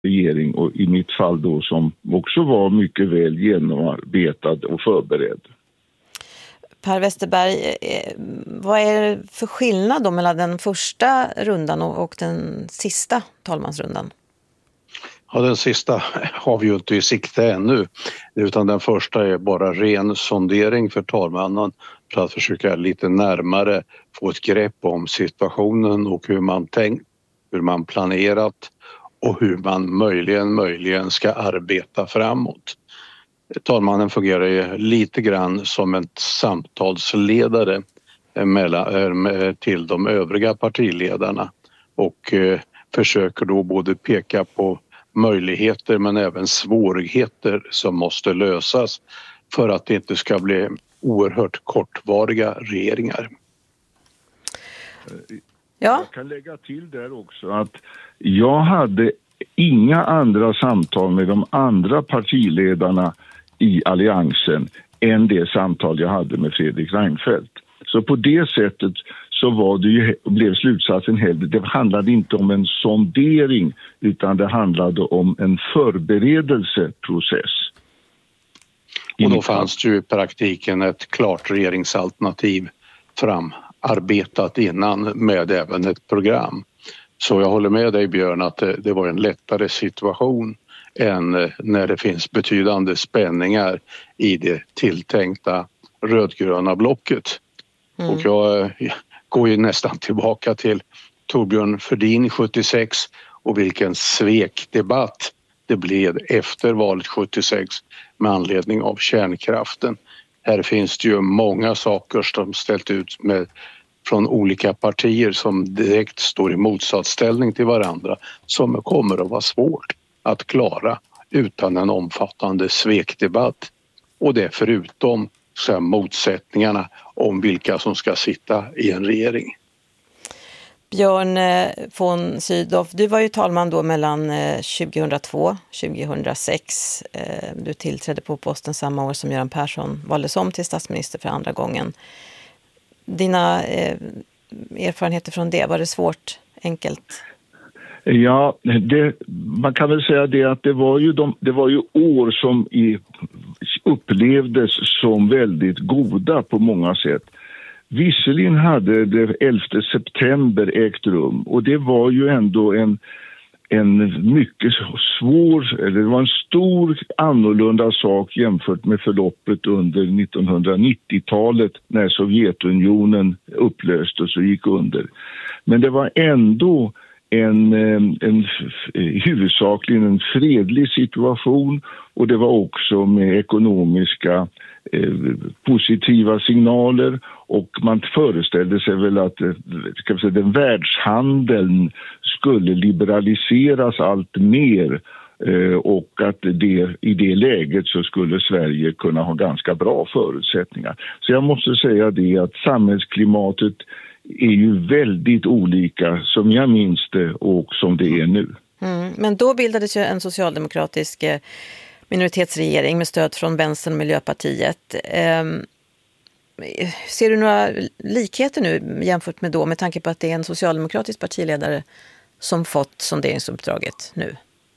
regering, och i mitt fall då som också var mycket väl genomarbetad och förberedd. Per Westerberg, vad är det för skillnad då mellan den första rundan och den sista talmansrundan? Ja, den sista har vi ju inte i sikte ännu, utan den första är bara ren sondering för talmannen för att försöka lite närmare få ett grepp om situationen och hur man tänkt, hur man planerat och hur man möjligen ska arbeta framåt. Talmannen fungerar ju lite grann som en samtalsledare till de övriga partiledarna och försöker då både peka på möjligheter men även svårigheter som måste lösas för att det inte ska bli oerhört kortvariga regeringar. Ja. Jag kan lägga till där också att jag hade inga andra samtal med de andra partiledarna i alliansen än det samtal jag hade med Fredrik Reinfeldt. Så på det sättet så var det ju, blev slutsatsen heller. Det handlade inte om en sondering utan det handlade om en förberedelseprocess. Och då fanns det ju i praktiken ett klart regeringsalternativ framarbetat innan med även ett program. Så jag håller med dig, Björn, att det var en lättare situation än när det finns betydande spänningar i det tilltänkta rödgröna blocket. Och jag går ju nästan tillbaka till Torbjörn Fälldin 76 och vilken svekdebatt det blev efter valet 76 med anledning av kärnkraften. Här finns det ju många saker som ställt ut med från olika partier som direkt står i motsatsställning till varandra som kommer att vara svårt att klara utan en omfattande svekdebatt. Och det förutom så motsättningarna om vilka som ska sitta i en regering. Björn von Sydow, du var ju talman då mellan 2002 och 2006. Du tillträdde på posten samma år som Göran Persson valdes om till statsminister för andra gången. Dina erfarenheter från det, var det svårt, enkelt? Ja, man kan väl säga det att det var ju år som upplevdes som väldigt goda på många sätt. Visserligen hade det 11 september ägt rum och det var ju ändå en mycket svår, eller det var en stor annorlunda sak jämfört med förloppet under 1990-talet när Sovjetunionen upplöstes och gick under. Men det var ändå huvudsakligen en fredlig situation och det var också med ekonomiska positiva signaler och man föreställde sig väl att den världshandeln skulle liberaliseras allt mer och att i det läget så skulle Sverige kunna ha ganska bra förutsättningar. Så jag måste säga det att samhällsklimatet är ju väldigt olika som jag minns det och som det är nu. Men då bildades ju en socialdemokratisk minoritetsregering med stöd från Vänstern och Miljöpartiet. Ser du några likheter nu jämfört med då med tanke på att det är en socialdemokratisk partiledare som fått sonderingsuppdraget nu?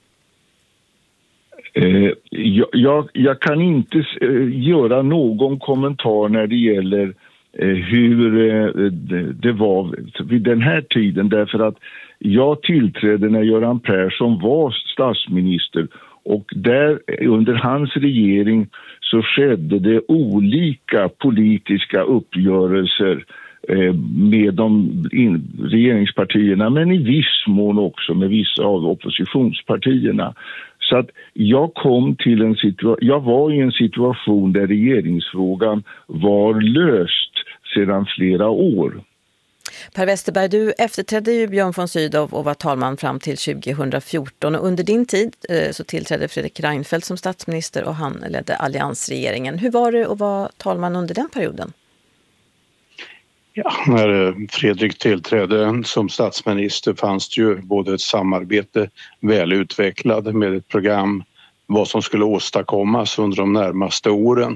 Jag kan inte göra någon kommentar när det gäller hur det var vid den här tiden därför att jag tillträdde när Göran Persson var statsminister och där under hans regering så skedde det olika politiska uppgörelser med de regeringspartierna men i viss mån också med vissa av oppositionspartierna. Så att jag var i en situation där regeringsfrågan var löst sedan flera år. Per Westerberg, du efterträdde ju Björn von Sydow och var talman fram till 2014 och under din tid så tillträdde Fredrik Reinfeldt som statsminister och han ledde alliansregeringen. Hur var det att vara talman under den perioden? Ja, när Fredrik tillträdde som statsminister fanns det ju både ett samarbete välutvecklat med ett program vad som skulle åstadkommas under de närmaste åren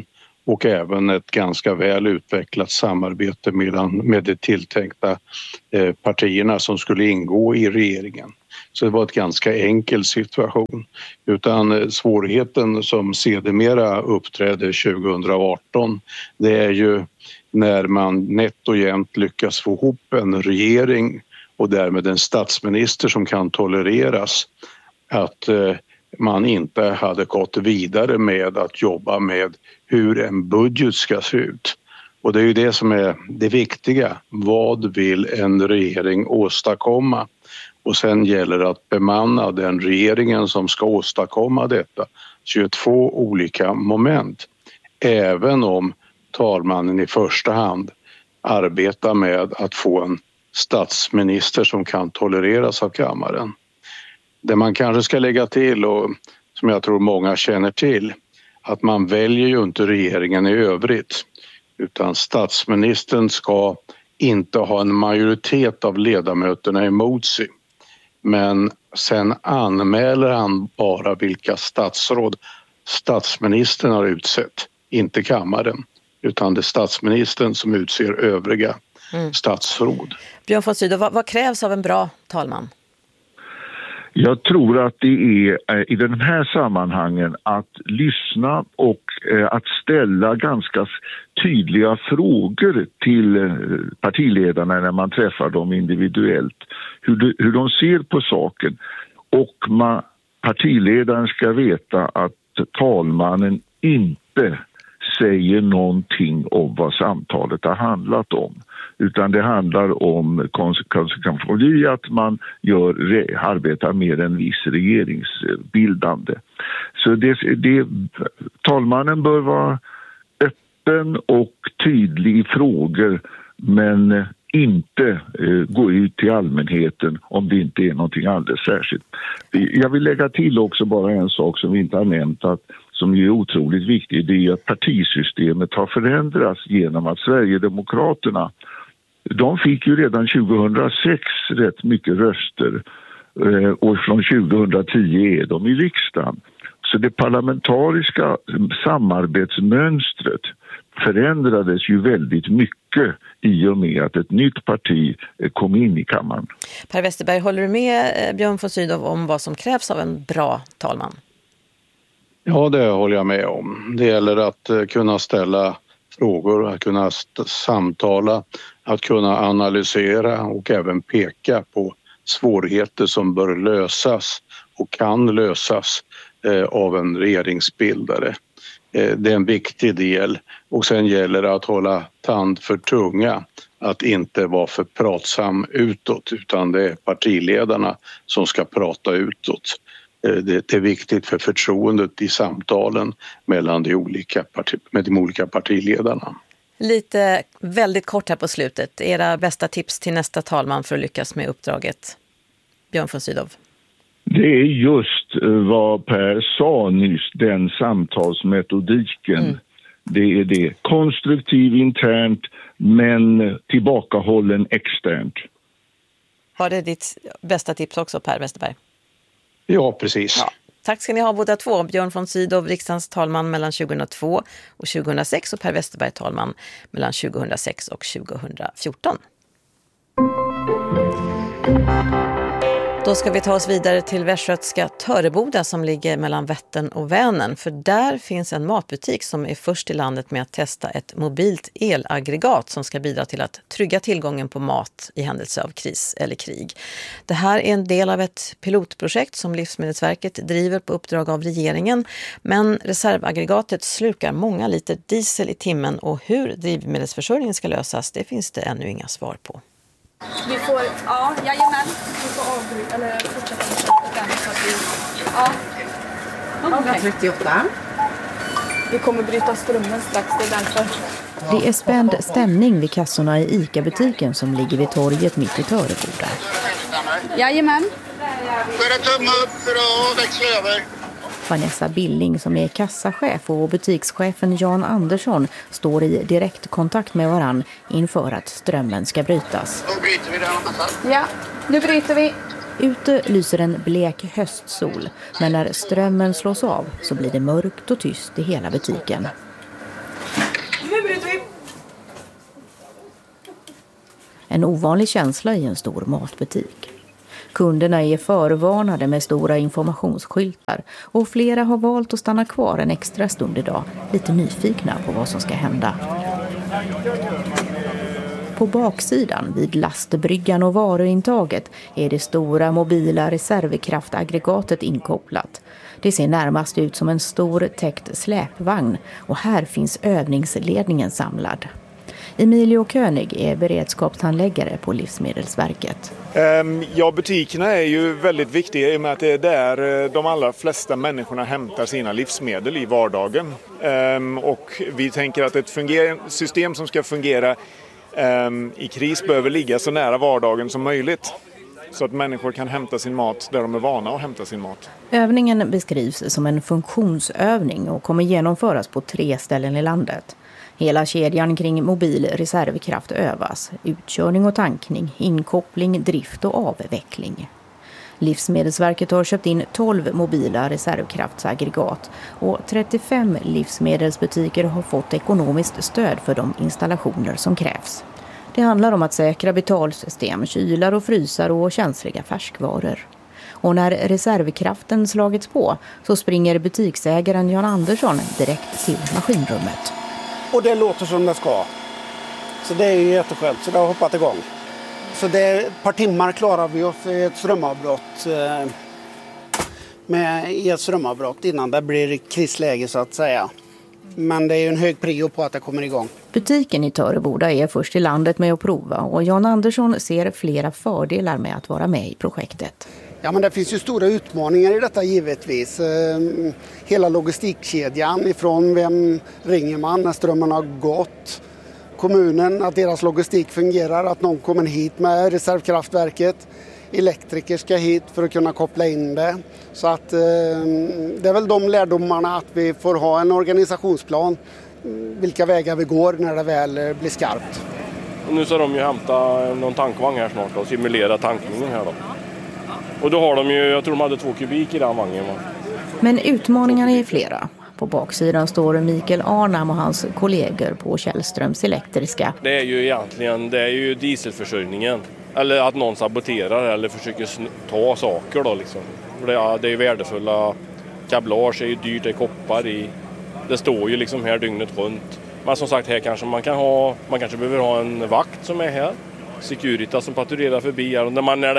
och även ett ganska väl utvecklat samarbete med de tilltänkta partierna som skulle ingå i regeringen. Så det var ett ganska enkel situation. Utan svårigheten som sedermera uppträdde 2018, det är ju när man nätt och jämnt lyckas få ihop en regering och därmed en statsminister som kan tolereras, att man inte hade gått vidare med att jobba med hur en budget ska se ut. Och det är ju det som är det viktiga. Vad vill en regering åstadkomma? Och sen gäller det att bemanna den regeringen som ska åstadkomma detta. Så det är 2 olika moment. Även om talmannen i första hand arbetar med att få en statsminister som kan tolereras av kammaren. Det man kanske ska lägga till, och som jag tror många känner till, att man väljer ju inte regeringen i övrigt, utan statsministern ska inte ha en majoritet av ledamöterna emot sig. Men sen anmäler han bara vilka statsråd statsministern har utsett, inte kammaren, utan det är statsministern som utser övriga statsråd. Björn von Sydow, vad krävs av en bra talman? Jag tror att det är i den här sammanhangen att lyssna och att ställa ganska tydliga frågor till partiledarna när man träffar dem individuellt. Hur de ser på saken. Och partiledaren ska veta att talmannen inte säger någonting om vad samtalet har handlat om. Utan det handlar om konsekvensfrågor, att man arbetar med en viss regeringsbildande. Så talmannen bör vara öppen och tydlig i frågor, men inte gå ut till allmänheten om det inte är någonting alldeles särskilt. Jag vill lägga till också bara en sak som vi inte har nämnt, som är otroligt viktig. Det är att partisystemet har förändrats genom att Sverigedemokraterna, de fick ju redan 2006 rätt mycket röster och från 2010 är de i riksdagen. Så det parlamentariska samarbetsmönstret förändrades ju väldigt mycket i och med att ett nytt parti kom in i kammaren. Per Westerberg, håller du med Björn von Sydow om vad som krävs av en bra talman? Ja, det håller jag med om. Det gäller att kunna ställa frågor, att kunna samtala, att kunna analysera och även peka på svårigheter som bör lösas och kan lösas av en regeringsbildare. Det är en viktig del, och sen gäller det att hålla tand för tunga, att inte vara för pratsam utåt, utan det är partiledarna som ska prata utåt. Det är viktigt för förtroendet i samtalen mellan de olika partiledarna. Lite väldigt kort här på slutet. Era bästa tips till nästa talman för att lyckas med uppdraget? Björn von Sydow. Det är just vad Per sa nyss, den samtalsmetodiken. Det är det. Konstruktiv internt, men tillbakahållen externt. Var det ditt bästa tips också, Per Westerberg? Ja, precis. Ja. Tack ska ni ha båda två. Björn von Sydow, riksdagens talman mellan 2002 och 2006, och Per Westerberg, talman mellan 2006 och 2014. Då ska vi ta oss vidare till västgötska Töreboda som ligger mellan Vättern och Vänern. För där finns en matbutik som är först i landet med att testa ett mobilt elaggregat som ska bidra till att trygga tillgången på mat i händelse av kris eller krig. Det här är en del av ett pilotprojekt som Livsmedelsverket driver på uppdrag av regeringen. Men reservaggregatet slukar många liter diesel i timmen, och hur drivmedelsförsörjningen ska lösas, det finns det ännu inga svar på. Vi får, ja, jajamän. Vi får avbryta, eller fortsätta med den så att vi, ja. 138. Vi kommer bryta strömmen strax, det är därför. Det är spänd stämning vid kassorna i ICA-butiken som ligger vid torget mitt i Töreboda. Jajamän. Så är det tumme upp för att växla över. Vanessa Billing, som är kassachef, och butikschefen Jan Andersson står i direktkontakt med varann inför att strömmen ska brytas. Då bryter vi den. Ja, nu bryter vi. Ute lyser en blek höstsol, men när strömmen slås av så blir det mörkt och tyst i hela butiken. En ovanlig känsla i en stor matbutik. Kunderna är förvarnade med stora informationsskyltar och flera har valt att stanna kvar en extra stund idag, lite nyfikna på vad som ska hända. På baksidan vid lastbryggan och varuintaget är det stora mobila reservkraftaggregatet inkopplat. Det ser närmast ut som en stor täckt släpvagn och här finns övningsledningen samlad. Emilio König är beredskapshandläggare på Livsmedelsverket. Ja, butikerna är ju väldigt viktiga i och med att det är där de allra flesta människorna hämtar sina livsmedel i vardagen. Och vi tänker att ett system som ska fungera i kris behöver ligga så nära vardagen som möjligt. Så att människor kan hämta sin mat där de är vana att hämta sin mat. Övningen beskrivs som en funktionsövning och kommer genomföras på 3 ställen i landet. Hela kedjan kring mobil reservkraft övas. Utkörning och tankning, inkoppling, drift och avveckling. Livsmedelsverket har köpt in 12 mobila reservkraftsaggregat och 35 livsmedelsbutiker har fått ekonomiskt stöd för de installationer som krävs. Det handlar om att säkra betalsystem, kylar och frysar och känsliga färskvaror. Och när reservkraften slagits på så springer butiksägaren Jan Andersson direkt till maskinrummet. Och det låter som det ska. Så det är ju jätteskönt, så det har hoppat igång. Så det är ett par timmar klarar vi oss i ett strömavbrott i ett strömavbrott innan det blir krisläge så att säga. Men det är ju en hög prio på att det kommer igång. Butiken i Töreboda är först i landet med att prova och Jan Andersson ser flera fördelar med att vara med i projektet. Ja, men det finns ju stora utmaningar i detta givetvis. Hela logistikkedjan ifrån vem ringer man när strömmen har gått. Kommunen, att deras logistik fungerar, att någon kommer hit med reservkraftverket. Elektriker ska hit för att kunna koppla in det. Så att det är väl de lärdomarna att vi får ha en organisationsplan. Vilka vägar vi går när det väl blir skarpt. Och nu ska de ju hämta någon tankvagn här snart och simulera tankningen här då. Och då har de ju, jag tror de hade 2 kubik i den vagnen. Men utmaningarna är flera. På baksidan står Mikael Arnam och hans kollegor på Källströms Elektriska. Det är ju egentligen, det är ju dieselförsörjningen. Eller att någon saboterar eller försöker ta saker då liksom. Det är ju värdefulla kablage, är ju dyrt, det är koppar i. Det står ju liksom här dygnet runt. Men som sagt, här kanske man kanske behöver ha en vakt som är här. Securitas som patrullerar förbi här,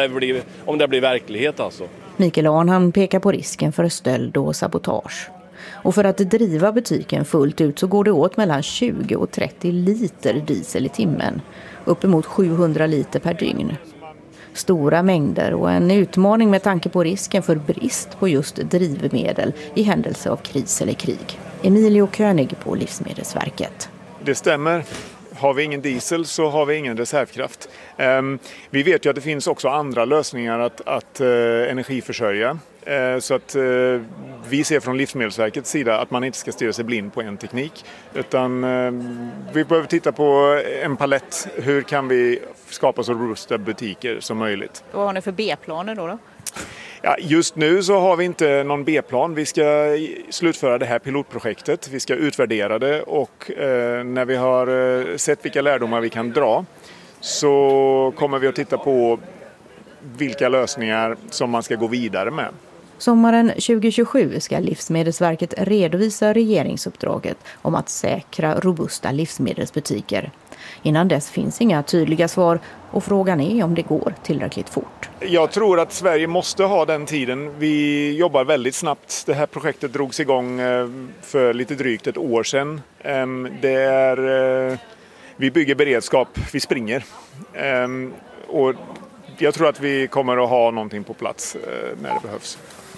om det blir verklighet alltså. Mikael Arnhamn pekar på risken för stöld och sabotage. Och för att driva butiken fullt ut så går det åt mellan 20 och 30 liter diesel i timmen. Uppemot 700 liter per dygn. Stora mängder och en utmaning med tanke på risken för brist på just drivmedel i händelse av kris eller krig. Emilio König på Livsmedelsverket. Det stämmer. Har vi ingen diesel så har vi ingen reservkraft. Vi vet ju att det finns också andra lösningar att energiförsörja. Så att vi ser från Livsmedelsverkets sida att man inte ska stirra sig blind på en teknik. Utan vi behöver titta på en palett. Hur kan vi skapa så robusta butiker som möjligt? Vad har ni för B-planer då? Ja, just nu så har vi inte någon B-plan. Vi ska slutföra det här pilotprojektet. Vi ska utvärdera det och när vi har sett vilka lärdomar vi kan dra så kommer vi att titta på vilka lösningar som man ska gå vidare med. Sommaren 2027 ska Livsmedelsverket redovisa regeringsuppdraget om att säkra robusta livsmedelsbutiker. Innan dess finns inga tydliga svar och frågan är om det går tillräckligt fort. Jag tror att Sverige måste ha den tiden. Vi jobbar väldigt snabbt. Det här projektet drogs igång för lite drygt ett år sedan. Vi bygger beredskap, vi springer. Och jag tror att vi kommer att ha någonting på plats när det behövs.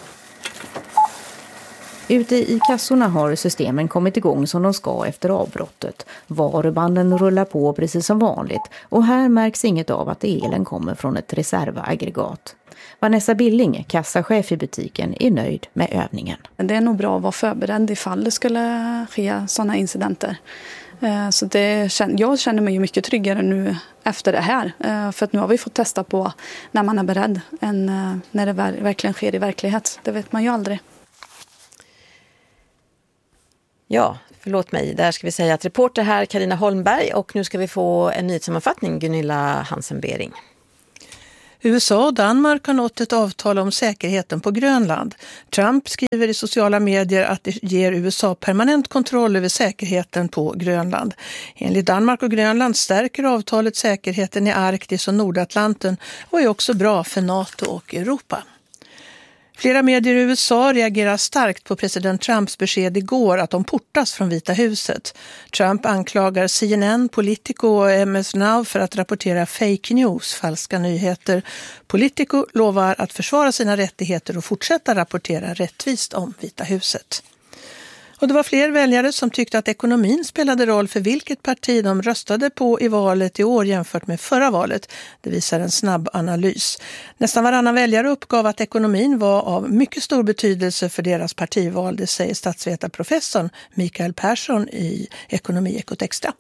Ute i kassorna har systemen kommit igång som de ska efter avbrottet. Varubanden rullar på precis som vanligt och här märks inget av att elen kommer från ett reservaggregat. Vanessa Billing, kassachef i butiken, är nöjd med övningen. Det är nog bra att vara förberedd ifall det skulle ske sådana incidenter. Så jag känner mig mycket tryggare nu efter det här. För att nu har vi fått testa på när man är beredd än när det verkligen sker i verklighet. Det vet man ju aldrig. Ja, förlåt mig. Där ska vi säga att reporter här Carina Holmberg, och nu ska vi få en nyhetssammanfattning, Gunilla Hansen-Bering. USA och Danmark har nått ett avtal om säkerheten på Grönland. Trump skriver i sociala medier att det ger USA permanent kontroll över säkerheten på Grönland. Enligt Danmark och Grönland stärker avtalet säkerheten i Arktis och Nordatlanten och är också bra för NATO och Europa. Flera medier i USA reagerar starkt på president Trumps besked igår att de portas från Vita huset. Trump anklagar CNN, Politico och MS Now för att rapportera fake news, falska nyheter. Politico lovar att försvara sina rättigheter och fortsätta rapportera rättvist om Vita huset. Och det var fler väljare som tyckte att ekonomin spelade roll för vilket parti de röstade på i valet i år jämfört med förra valet. Det visar en snabb analys. Nästan varannan väljare uppgav att ekonomin var av mycket stor betydelse för deras partival. Det säger statsvetarprofessorn Mikael Persson i Ekonomi-Ekot Extra.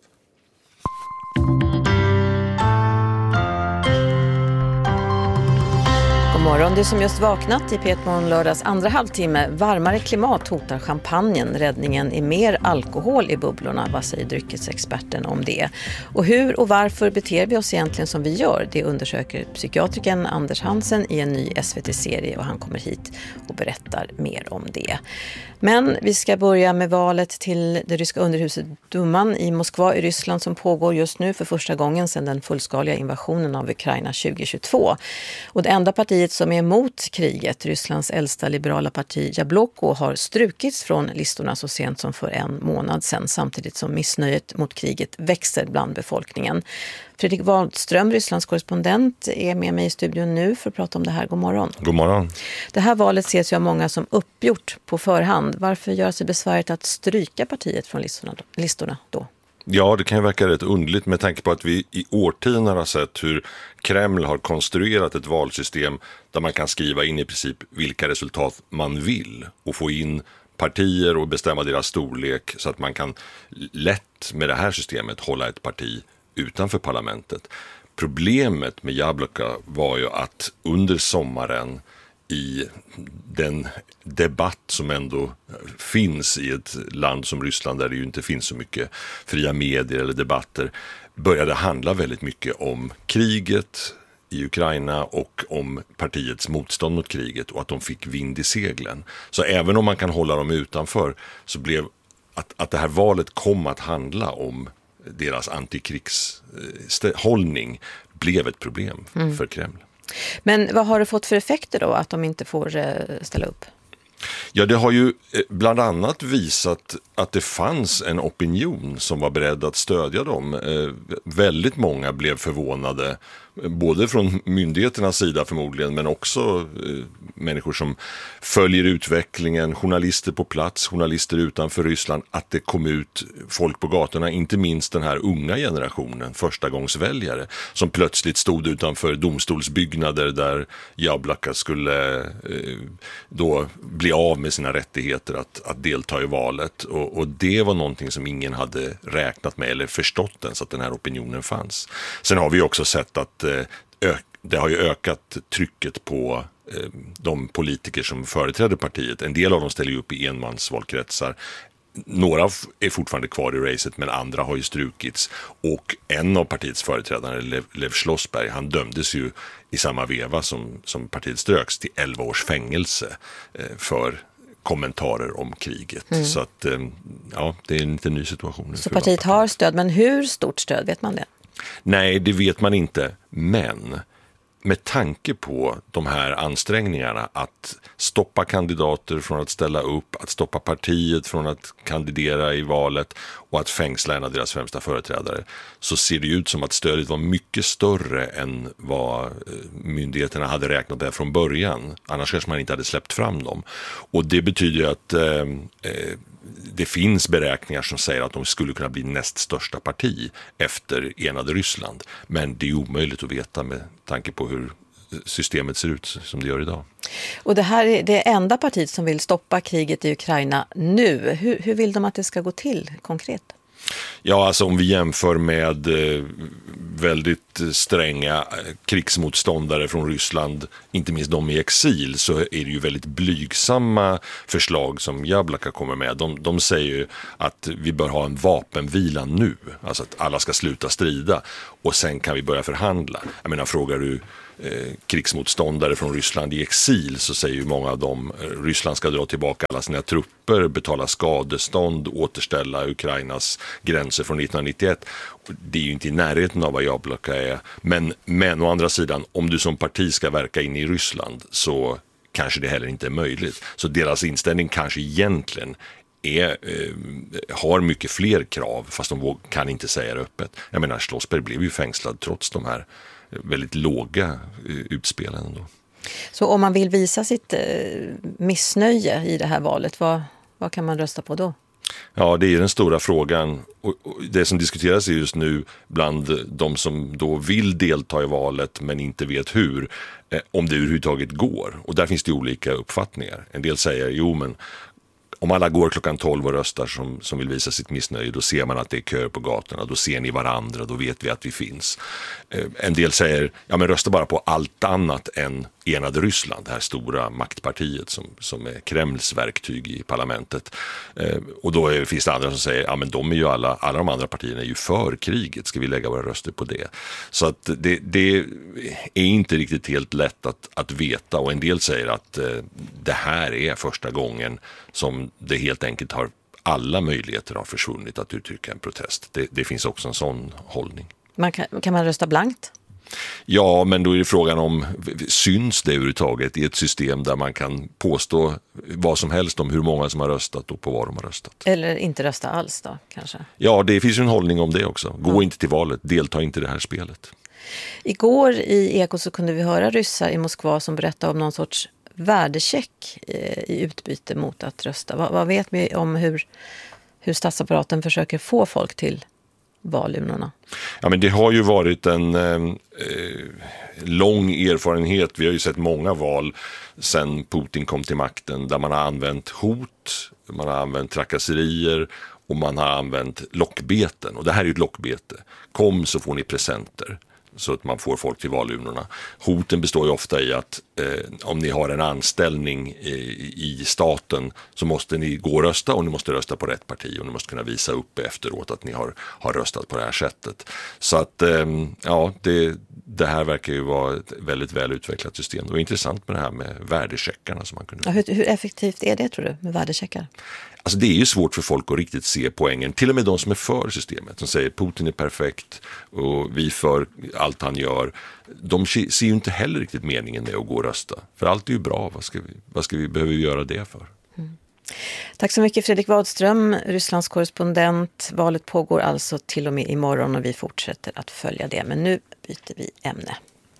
God morgon, du som just vaknat i Petmon lördags andra halvtimme. Varmare klimat hotar champagnen. Räddningen är mer alkohol i bubblorna. Vad säger dryckesexperten om det? Och hur och varför beter vi oss egentligen som vi gör? Det undersöker psykiatrikern Anders Hansen i en ny SVT-serie, och han kommer hit och berättar mer om det. Men vi ska börja med valet till det ryska underhuset Duman i Moskva i Ryssland som pågår just nu för första gången sedan den fullskaliga invasionen av Ukraina 2022. Och det enda partiet som är emot kriget, Rysslands äldsta liberala parti Jabloko, har strukits från listorna så sent som för en månad sedan, samtidigt som missnöjet mot kriget växer bland befolkningen. Fredrik Wahlström, Rysslands korrespondent, är med mig i studion nu för att prata om det här. God morgon. God morgon. Det här valet ses ju av många som uppgjort på förhand. Varför gör sig besväret att stryka partiet från listorna då? Ja, det kan ju verka rätt underligt med tanke på att vi i årtionden har sett hur Kreml har konstruerat ett valsystem där man kan skriva in i princip vilka resultat man vill och få in partier och bestämma deras storlek så att man kan lätt med det här systemet hålla ett parti utanför parlamentet. Problemet med Jabloko var ju att under sommaren i den debatt som ändå finns i ett land som Ryssland där det ju inte finns så mycket fria medier eller debatter, började handla väldigt mycket om kriget i Ukraina och om partiets motstånd mot kriget och att de fick vind i seglen. Så även om man kan hålla dem utanför så blev att det här valet kom att handla om deras antikrigshållning blev ett problem för Kreml. Men vad har det fått för effekter då att de inte får ställa upp? Ja, det har ju bland annat visat att det fanns en opinion som var beredd att stödja dem. Väldigt många blev förvånade, både från myndigheternas sida förmodligen, men också människor som följer utvecklingen, journalister på plats, journalister utanför Ryssland, att det kom ut folk på gatorna, inte minst den här unga generationen, förstagångsväljare, som plötsligt stod utanför domstolsbyggnader där Jabloko skulle då bli av med sina rättigheter att delta i valet. Och det var någonting som ingen hade räknat med eller förstått ens att den här opinionen fanns. Sen har vi också sett att det har ju ökat trycket på de politiker som företräder partiet. En del av dem ställer ju upp i enmansvalkretsar. Några är fortfarande kvar i racet, men andra har ju strukits. Och en av partiets företrädare, Lev Schlossberg, han dömdes ju i samma veva som partiet ströks till 11 års fängelse för kommentarer om kriget. Så att ja, det är en lite ny situation. Så partiet har stöd, men hur stort stöd, vet man det? Nej, det vet man inte, men med tanke på de här ansträngningarna att stoppa kandidater från att ställa upp, att stoppa partiet från att kandidera i valet och att fängsla en av deras främsta företrädare, så ser det ut som att stödet var mycket större än vad myndigheterna hade räknat med från början. Annars kanske man inte hade släppt fram dem. Och det betyder att det finns beräkningar som säger att de skulle kunna bli näst största parti efter enade Ryssland. Men det är omöjligt att veta med tanke på hur systemet ser ut som det gör idag. Och det här är det enda partiet som vill stoppa kriget i Ukraina nu. Hur vill de att det ska gå till konkret? Ja, alltså om vi jämför med väldigt stränga krigsmotståndare från Ryssland, inte minst de i exil, så är det ju väldigt blygsamma förslag som Jablaka kommer med. De säger ju att vi bör ha en vapenvila nu, alltså att alla ska sluta strida och sen kan vi börja förhandla. Jag menar, frågar du krigsmotståndare från Ryssland i exil så säger ju många av dem Ryssland ska dra tillbaka alla sina trupper, betala skadestånd, återställa Ukrainas gränser från 1991. Det är ju inte i närheten av vad Jablaka är. Men å andra sidan, om du som parti ska verka in i Ryssland så kanske det heller inte är möjligt. Så deras inställning kanske egentligen har mycket fler krav, fast de kan inte säga det öppet. Jag menar, Schlossberg blev ju fängslad trots de här väldigt låga utspelen ändå. Så om man vill visa sitt missnöje i det här valet, vad kan man rösta på då? Ja, det är den stora frågan. Och det som diskuteras just nu bland de som då vill delta i valet men inte vet hur, om det överhuvudtaget går. Och där finns det olika uppfattningar. En del säger, men om alla går klockan 12 och röstar som vill visa sitt missnöje, då ser man att det är kö på gatorna, då ser ni varandra, då vet vi att vi finns. En del säger, men rösta bara på allt annat än enade Ryssland, det här stora maktpartiet som är Kremls verktyg i parlamentet. Och då finns det andra som säger, men de är ju alla de andra partierna är ju för kriget, ska vi lägga våra röster på det? Så att det är inte riktigt helt lätt att veta, och en del säger att det här är första gången som det helt enkelt alla möjligheter har försvunnit att uttrycka en protest. Det finns också en sån hållning. Kan man rösta blankt? Ja, men då är det frågan om, syns det överhuvudtaget i ett system där man kan påstå vad som helst om hur många som har röstat och på vad de har röstat? Eller inte rösta alls då, kanske? Ja, det finns ju en hållning om det också. Gå inte till valet, delta inte i det här spelet. Igår i Ekot så kunde vi höra ryssar i Moskva som berättade om någon sorts värdecheck i utbyte mot att rösta. Vad vet vi om hur statsapparaten försöker få folk till valurnorna? Ja, men det har ju varit en lång erfarenhet. Vi har ju sett många val sedan Putin kom till makten där man har använt hot, man har använt trakasserier och man har använt lockbeten. Och det här är ju ett lockbete. Kom så får ni presenter, så att man får folk till valurnorna. Hoten består ju ofta i att om ni har en anställning i staten så måste ni gå och rösta, och ni måste rösta på rätt parti, och ni måste kunna visa upp efteråt att ni har röstat på det här sättet. Så att det här verkar ju vara ett väldigt väl utvecklat system. Det var intressant med det här med värdecheckarna som man kunde... Ja, hur effektivt är det, tror du, med värdecheckar? Alltså det är ju svårt för folk att riktigt se poängen. Till och med de som är för systemet, som säger Putin är perfekt och vi för allt han gör, de ser ju inte heller riktigt meningen med att gå och rösta. För allt är ju bra, behöver vi göra det för? Mm. Tack så mycket Fredrik Wadström, Rysslands korrespondent. Valet pågår alltså till och med imorgon och vi fortsätter att följa det. Men nu byter vi ämne.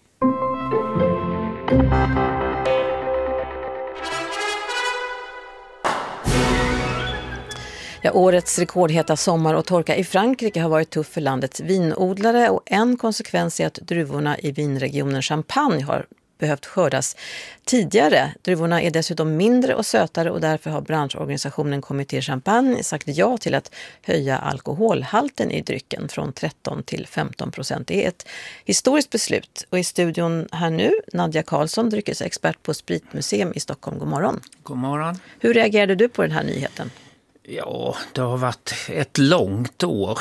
Ja, årets rekordheta sommar och torka i Frankrike har varit tuff för landets vinodlare, och en konsekvens är att druvorna i vinregionen Champagne har behövt skördas tidigare. Druvorna är dessutom mindre och sötare, och därför har branschorganisationen Comité Champagne sagt ja till att höja alkoholhalten i drycken från 13 till 15%. Det är ett historiskt beslut, och i studion här nu Nadja Karlsson, dryckesexpert på Spritmuseum i Stockholm. God morgon. God morgon. Hur reagerade du på den här nyheten? Ja, det har varit ett långt år,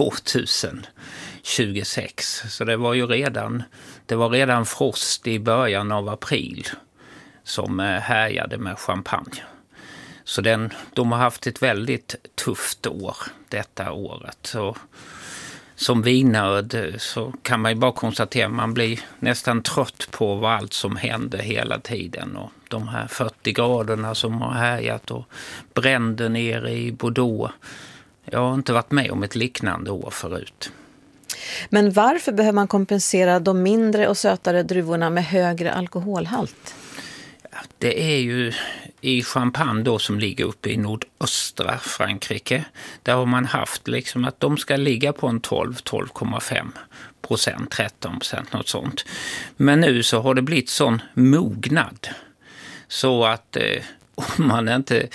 2026. Så det var redan frost i början av april som härjade med champagne. Så de har haft ett väldigt tufft år detta året. Så som vinörd så kan man ju bara konstatera att man blir nästan trött på allt som händer hela tiden. Och de här 40 graderna som har härjat och bränder nere i Bordeaux. Jag har inte varit med om ett liknande år förut. Men varför behöver man kompensera de mindre och sötare druvorna med högre alkoholhalt? Det är ju i Champagne då, som ligger uppe i nordöstra Frankrike. Där har man haft liksom att de ska ligga på en 12,5%, 13%, något sånt. Men nu så har det blivit sån mognad så att om man inte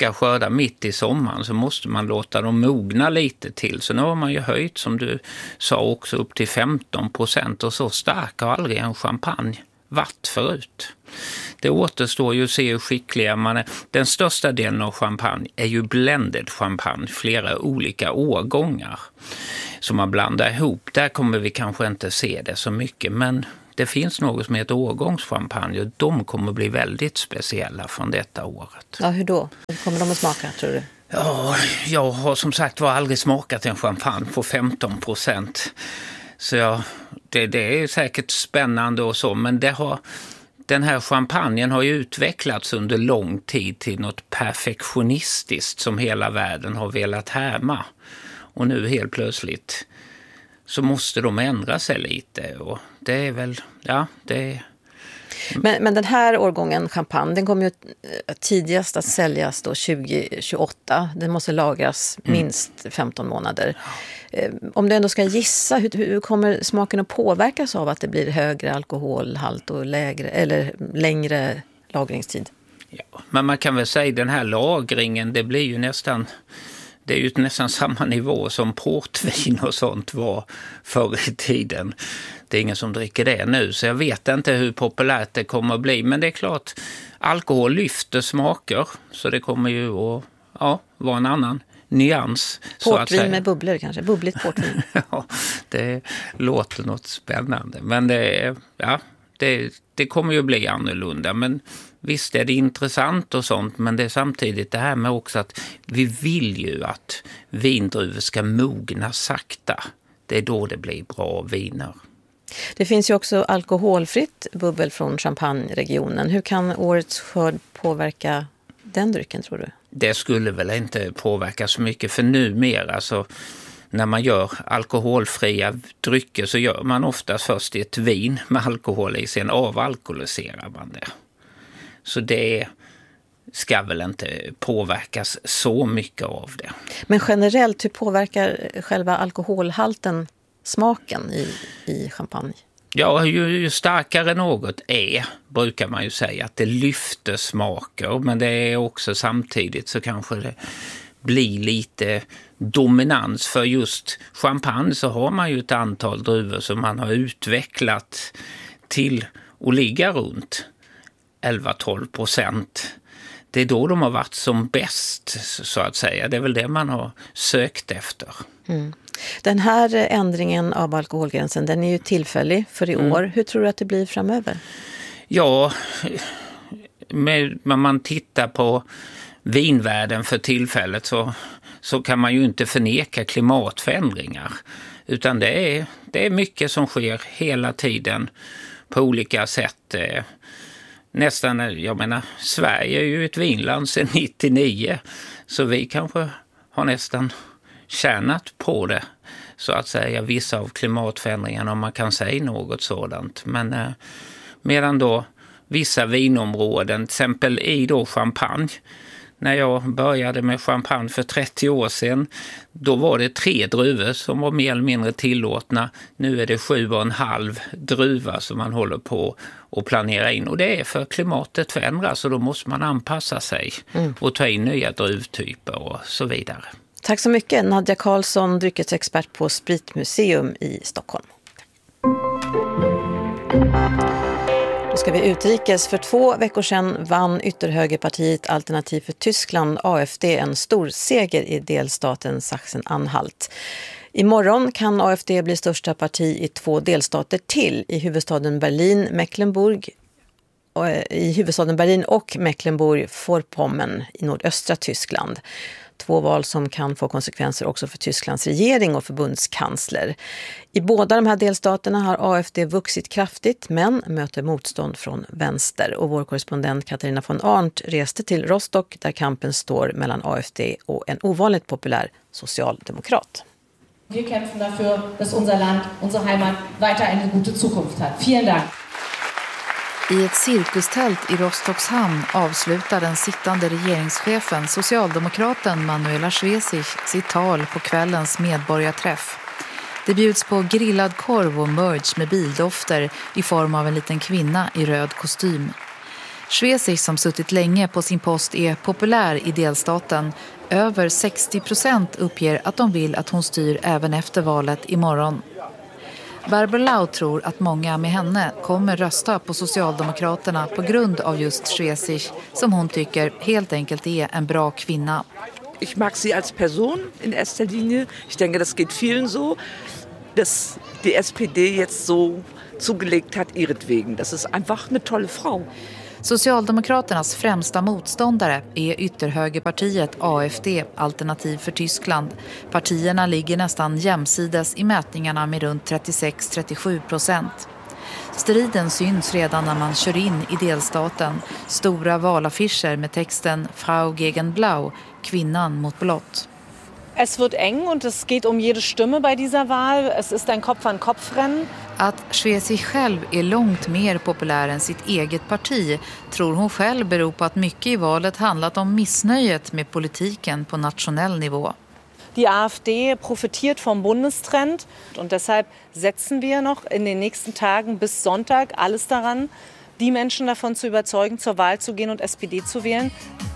ska skörda mitt i sommaren så måste man låta dem mogna lite till. Så nu har man ju höjt, som du sa, också upp till 15%, och så stark har aldrig en champagne varit förut. Det återstår ju att se hur skickliga man är. Den största delen av champagne är ju blended champagne, flera olika årgångar som man blandar ihop. Där kommer vi kanske inte se det så mycket, men det finns något som heter årgångschampagne och de kommer bli väldigt speciella från detta året. Ja, hur då? Hur kommer de att smaka, tror du? Ja, jag har som sagt aldrig smakat en champagne på 15%. Så det är säkert spännande och så, men den här champagnen har ju utvecklats under lång tid till något perfektionistiskt som hela världen har velat härma. Och nu helt plötsligt så måste de ändra sig lite, och det är väl, ja, det är... Men den här årgången champagne, den kommer ju tidigast att säljas då 2028. Den måste lagras minst 15 månader. Om du ändå ska gissa, hur kommer smaken att påverkas av att det blir högre alkoholhalt och längre lagringstid? Ja, men man kan väl säga den här lagringen, det blir ju nästan... Det är ju nästan samma nivå som portvin och sånt var förr i tiden. Det är ingen som dricker det nu, så jag vet inte hur populärt det kommer att bli. Men det är klart, alkohol lyfter smaker, så det kommer ju att vara en annan nyans. Portvin med bubblor kanske, bubbligt portvin. Ja, det låter något spännande. Men det kommer ju att bli annorlunda, men... Visst är det intressant och sånt, men det är samtidigt det här med också att vi vill ju att vindruvor ska mogna sakta. Det är då det blir bra viner. Det finns ju också alkoholfritt bubbel från champagneregionen. Hur kan årets skörd påverka den drycken, tror du? Det skulle väl inte påverka så mycket, för numera så när man gör alkoholfria drycker så gör man oftast först ett vin med alkohol i, sen avalkoholiserar man det. Så det ska väl inte påverkas så mycket av det. Men generellt, hur påverkar själva alkoholhalten smaken i champagne? Ja, ju starkare något är, brukar man ju säga att det lyfter smaker. Men det är också samtidigt så kanske det blir lite dominans. För just champagne så har man ju ett antal druvor som man har utvecklat till att ligga runt 11-12%. Det är då de har varit som bäst, så att säga. Det är väl det man har sökt efter. Mm. Den här ändringen av alkoholgränsen, den är ju tillfällig för i år. Hur tror du att det blir framöver? Ja, när man tittar på vinvärlden för tillfället så kan man ju inte förneka klimatförändringar. Utan det är mycket som sker hela tiden på olika sätt. Nästan, jag menar, Sverige är ju ett vinland sedan 99, så vi kanske har nästan tjänat på det, så att säga, vissa av klimatförändringarna, om man kan säga något sådant. Men medan då vissa vinområden, till exempel i då champagne, när jag började med champagne för 30 år sedan, då var det 3 druvor som var mer eller mindre tillåtna. Nu är det 7,5 druvor som man håller på att planera in. Och det är för klimatet förändras, och då måste man anpassa sig och ta in nya druvtyper och så vidare. Tack så mycket, Nadja Karlsson, dryckesexpert på Spritmuseum i Stockholm. Då ska vi utrikes. För 2 veckor sedan vann ytterhögerpartiet Alternativ för Tyskland, AfD, en stor seger i delstaten Sachsen-Anhalt. Imorgon kan AfD bli största parti i 2 delstater till, i huvudstaden Berlin och Mecklenburg-Vorpommern i nordöstra Tyskland. 2 val som kan få konsekvenser också för Tysklands regering och förbundskansler. I båda de här delstaterna har AfD vuxit kraftigt, men möter motstånd från vänster. Och vår korrespondent Katarina von Arndt reste till Rostock, där kampen står mellan AfD och en ovanligt populär socialdemokrat. Vi kämpar dafür, dass unser Land, unsere Heimat weiter eine gute Zukunft hat. Vielen Dank. I ett cirkustält i Rostocks hamn avslutar den sittande regeringschefen, socialdemokraten Manuela Schwesig, sitt tal på kvällens medborgarträff. Det bjuds på grillad korv och merch med bildofter i form av en liten kvinna i röd kostym. Schwesig som suttit länge på sin post är populär i delstaten. Över 60% uppger att de vill att hon styr även efter valet imorgon. Barbara Lau tror att många med henne kommer rösta på Socialdemokraterna på grund av just Schwesig, som hon tycker helt enkelt är en bra kvinna. Ich mag sie als Person in erster Linie. Ich denke, das geht vielen so, dass die SPD jetzt so zugelegt hat ihretwegen. Das ist einfach eine tolle Frau. Socialdemokraternas främsta motståndare är ytterhögerpartiet AfD, Alternativ för Tyskland. Partierna ligger nästan jämsides i mätningarna med runt 36-37%. Striden syns redan när man kör in i delstaten. Stora valaffischer med texten Frau gegen Blau, kvinnan mot blått. Es wird eng und es geht jede Stimme bei dieser Wahl. Es ist ein Kopf-an-Kopf-Rennen. Att Schwesig själv är långt mer populär än sitt eget parti tror hon själv beror på att mycket i valet handlat om missnöjet med politiken på nationell nivå. Die AfD profitiert vom Bundestrend und deshalb setzen wir noch in den nächsten Tagen bis Sonntag alles daran, die Menschen davon zu überzeugen, zur Wahl zu gehen und SPD zu wählen.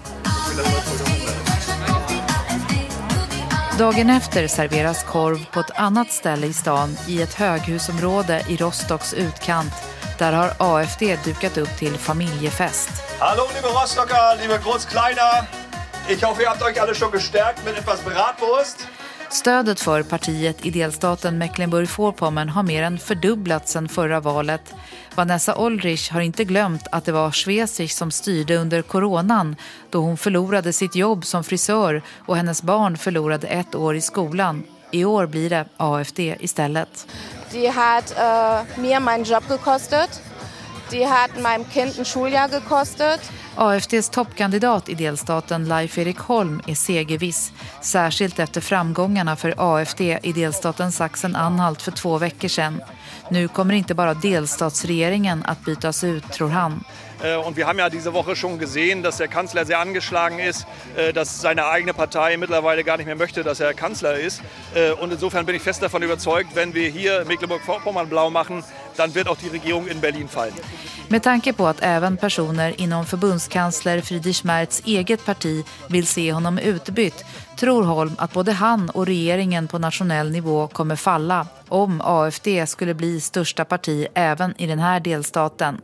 Dagen efter serveras korv på ett annat ställe i stan i ett höghusområde i Rostocks utkant. Där har AfD dukat upp till familjefest. Hallo liebe Rostocker, liebe Groß-Kleiner. Ich hoffe, ihr habt euch alle schon gestärkt mit etwas Bratwurst. Stödet för partiet i delstaten Mecklenburg-Vorpommern har mer än fördubblats sedan förra valet. Vanessa Olrich har inte glömt att det var Schwesig som styrde under coronan då hon förlorade sitt jobb som frisör och hennes barn förlorade 1 år i skolan. I år blir det AfD istället. Die hat mir meinen Job gekostet. Die hat meinem Kind ein Schuljahr gekostet. AfDs toppkandidat i delstaten Leif Erik Holm är segerviss, särskilt efter framgångarna för AfD i delstaten Sachsen-Anhalt för 2 veckor sedan. Nu kommer inte bara delstatsregeringen att bytas ut, tror han. Und wir haben ja diese Woche schon gesehen, dass der Kanzler sehr angeschlagen ist, dass seine eigene Partei mittlerweile gar nicht mehr möchte, dass er Kanzler ist. Und insofern bin ich fest davon überzeugt, wenn wir hier Mecklenburg-Vorpommern blau machen, dann wird auch die Regierung in Berlin fallen. Med tanke på att även personer inom förbundskansler Friedrich Merz eget parti vill se honom utbytt, tror Holm att både han och regeringen på nationell nivå kommer falla om AfD skulle bli största parti även i den här delstaten.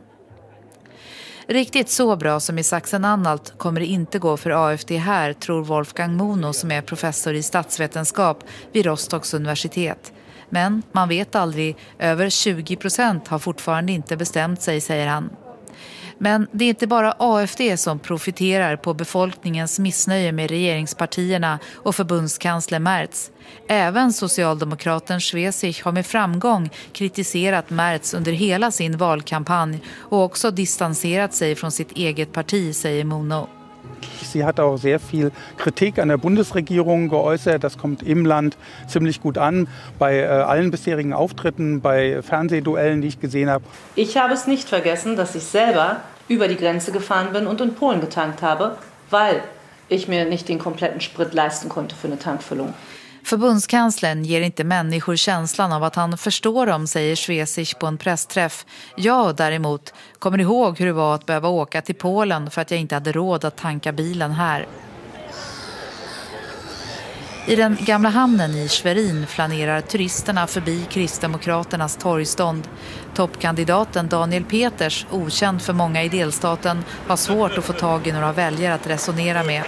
Riktigt så bra som i Sachsen-Anhalt kommer det inte gå för AfD här, tror Wolfgang Mono som är professor i statsvetenskap vid Rostocks universitet. Men man vet aldrig, över 20% har fortfarande inte bestämt sig, säger han. Men det är inte bara AfD som profiterar på befolkningens missnöje med regeringspartierna och förbundskansler Merz. Även socialdemokraten Schwesig har med framgång kritiserat Merz under hela sin valkampanj och också distanserat sig från sitt eget parti, säger Mono. Sie hat auch sehr viel Kritik an der Bundesregierung geäußert. Das kommt im Land ziemlich gut an. Bei allen bisherigen Auftritten, bei Fernsehduellen, die ich gesehen habe. Ich habe es nicht vergessen, dass ich selber über die Grenze gefahren bin und in Polen getankt habe, weil ich mir nicht den kompletten Sprit leisten konnte för en tankfüllung. Förbundskanslern ger inte människor känslan av att han förstår dem, säger Schwesig på en pressträff. Jag däremot kommer ihåg hur det var att behöva åka till Polen för att jag inte hade råd att tanka bilen här. I den gamla hamnen i Schwerin flanerar turisterna förbi Kristdemokraternas torgstånd. Toppkandidaten Daniel Peters, okänd för många i delstaten, har svårt att få tag i några väljare att resonera med.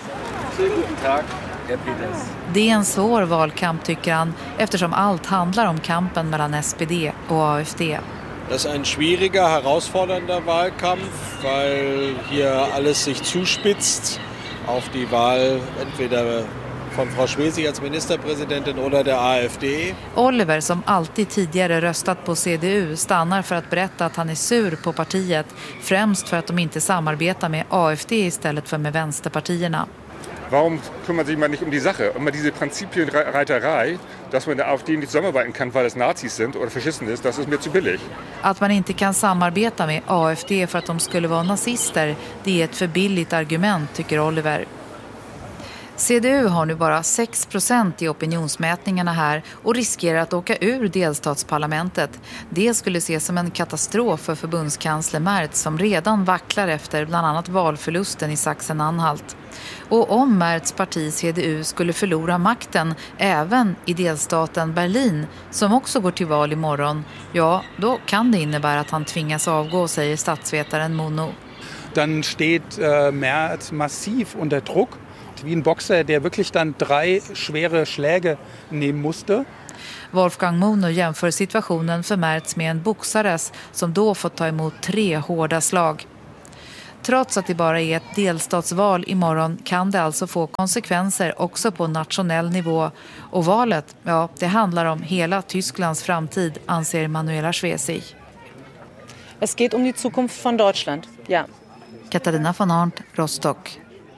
Det är en svår valkamp, tycker han, eftersom allt handlar om kampen mellan SPD och AfD. Das ist ein schwieriger, herausfordernder Wahlkampf, weil hier alles sich zuspitzt auf die Wahl entweder von Frau Schwesig als Ministerpräsidentin oder der AfD. Oliver, som alltid tidigare röstat på CDU, stannar för att berätta att han är sur på partiet, främst för att de inte samarbetar med AfD istället för med vänsterpartierna. Warum kümmert sich man nicht um die Sache? Immer diese Prinzipienreiterei, dass man in der AfD nicht zusammenarbeiten kann, weil es Nazis sind oder Faschisten ist, das ist mir zu billig. Att man inte kan samarbeta med AfD för att de skulle vara nazister, det är ett för billigt argument, tycker Oliver. CDU har nu bara 6% i opinionsmätningarna här och riskerar att åka ur delstatsparlamentet. Det skulle ses som en katastrof för förbundskansler Merz som redan vacklar efter bland annat valförlusten i Sachsen-Anhalt. Och om Merz parti CDU skulle förlora makten även i delstaten Berlin, som också går till val imorgon, ja, då kan det innebära att han tvingas avgå, säger statsvetaren Mono. Dann steht Merz massiv unter Druck. Wie ein Boxer, der wirklich dann 3 schwere Schläge nehmen musste. Wolfgang Mono jämför situationen för Merz med en boxares som då fått ta emot 3 hårda slag. Trots att det bara är ett delstatsval imorgon kan det alltså få konsekvenser också på nationell nivå. Och valet, ja, det handlar om hela Tysklands framtid, anser Manuela Schwesig. Es geht die Zukunft von Deutschland, ja. Katarina von Arndt, Rostock.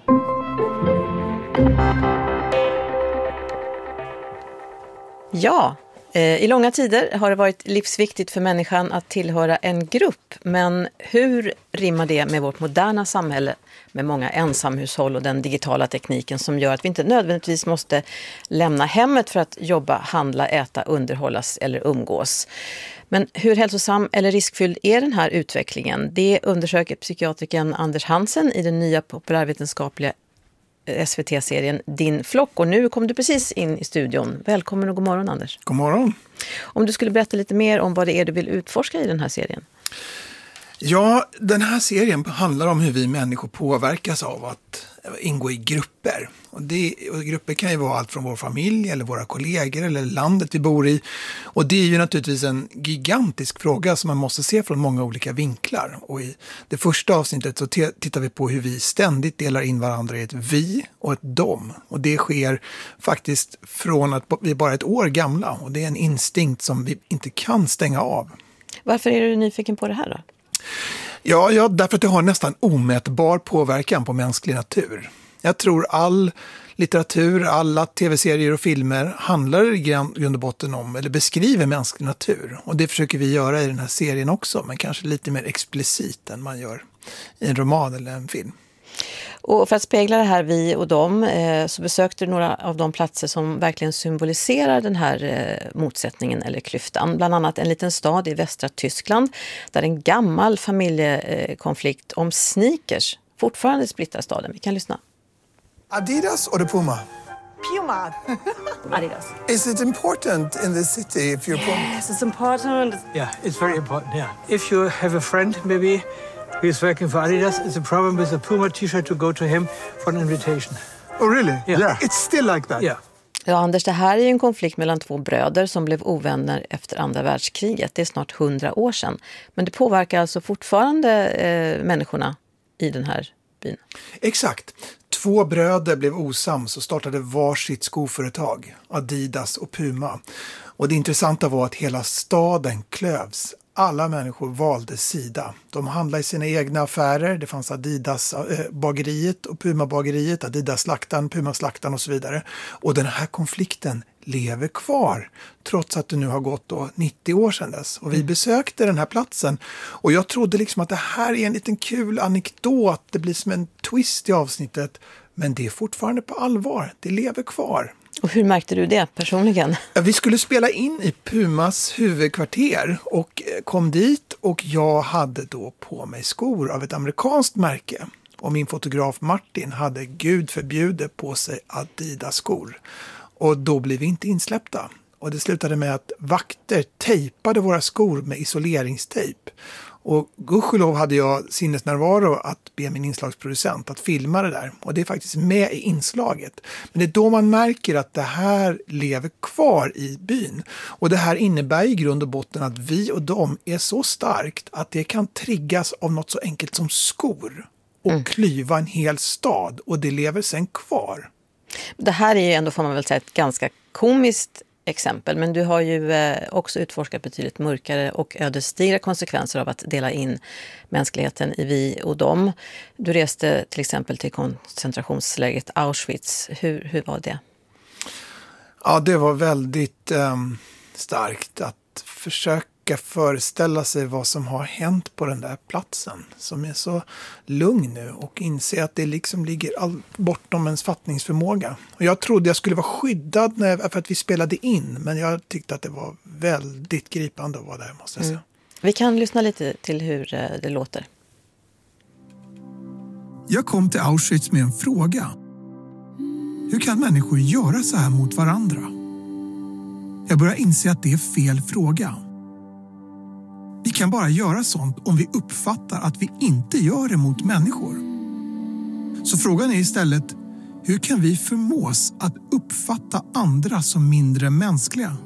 Ja, i långa tider har det varit livsviktigt för människan att tillhöra en grupp. Men hur rimmar det med vårt moderna samhälle med många ensamhushåll och den digitala tekniken som gör att vi inte nödvändigtvis måste lämna hemmet för att jobba, handla, äta, underhållas eller umgås? Men hur hälsosam eller riskfylld är den här utvecklingen? Det undersöker psykiatrikern Anders Hansen i den nya populärvetenskapliga SVT-serien Din flock. Och nu kom du precis in i studion. Välkommen och god morgon, Anders. God morgon. Om du skulle berätta lite mer om vad det är du vill utforska i den här serien. Ja, den här serien handlar om hur vi människor påverkas av att ingå i grupper. Och grupper kan ju vara allt från vår familj eller våra kollegor eller landet vi bor i. Och det är ju naturligtvis en gigantisk fråga som man måste se från många olika vinklar. Och i det första avsnittet så tittar vi på hur vi ständigt delar in varandra i ett vi och ett dom. Och det sker faktiskt från att vi bara är ett år gamla. Och det är en instinkt som vi inte kan stänga av. Varför är du nyfiken på det här då? Ja, därför att det har nästan omätbar påverkan på mänsklig natur. Jag tror all litteratur, alla tv-serier och filmer handlar i grund och botten om, eller beskriver mänsklig natur. Och det försöker vi göra i den här serien också, men kanske lite mer explicit än man gör i en roman eller en film. Och för att spegla det här vi och dem så besökte du några av de platser som verkligen symboliserar den här motsättningen eller klyftan. Bland annat en liten stad i västra Tyskland där en gammal familjekonflikt om sneakers fortfarande splittrar staden. Vi kan lyssna. Adidas or the Puma? Puma. Adidas. Is it important in the city if you're Puma? Yes, it's important. Yeah, it's very important, yeah. If you have a friend maybe who is working for Adidas, it's a problem with a Puma t-shirt to go to him for an invitation. Oh really? Yeah. It's still like that? Yeah. Ja, Anders, det här är ju en konflikt mellan 2 bröder som blev ovänner efter andra världskriget. Det är snart 100 år sedan. Men det påverkar alltså fortfarande människorna i den här byn. Exakt. 2 bröder blev osams och startade varsitt skoföretag, Adidas och Puma. Och det intressanta var att hela staden klövs. Alla människor valde sida. De handlade i sina egna affärer. Det fanns Adidas-bageriet och Puma-bageriet, Adidas-slaktaren, Puma-slaktaren och så vidare. Och den här konflikten lever kvar trots att det nu har gått 90 år sedan dess. Och vi besökte den här platsen och jag trodde liksom att det här är en liten kul anekdot. Det blir som en twist i avsnittet. Men det är fortfarande på allvar. Det lever kvar. Och hur märkte du det personligen? Vi skulle spela in i Pumas huvudkvarter och kom dit och jag hade då på mig skor av ett amerikanskt märke. Och min fotograf Martin hade gud förbjude på sig Adidas-skor. Och då blev vi inte insläppta. Och det slutade med att vakter tejpade våra skor med isoleringstejp. Och gudskelov hade jag sinnesnärvaro att be min inslagsproducent att filma det där. Och det är faktiskt med i inslaget. Men det är då man märker att det här lever kvar i byn. Och det här innebär i grund och botten att vi och de är så starkt att det kan triggas av något så enkelt som skor. Och klyva en hel stad. Och det lever sen kvar. Det här är ju ändå, får man väl säga, ett ganska komiskt exempel, men du har ju också utforskat betydligt mörkare och ödesdigra konsekvenser av att dela in mänskligheten i vi och dem. Du reste till exempel till koncentrationslägret Auschwitz. Hur var det? Ja, det var väldigt starkt att försöka försöka föreställa sig vad som har hänt på den där platsen som är så lugn nu och inse att det liksom ligger bortom ens fattningsförmåga. Och jag trodde jag skulle vara skyddad för att vi spelade in, men jag tyckte att det var väldigt gripande att vara där, måste jag säga. Vi kan lyssna lite till hur det låter. Jag kom till Auschwitz med en fråga. Hur kan människor göra så här mot varandra? Jag börjar inse att det är fel fråga. Vi kan bara göra sånt om vi uppfattar att vi inte gör det mot människor. Så frågan är istället, hur kan vi förmås att uppfatta andra som mindre mänskliga?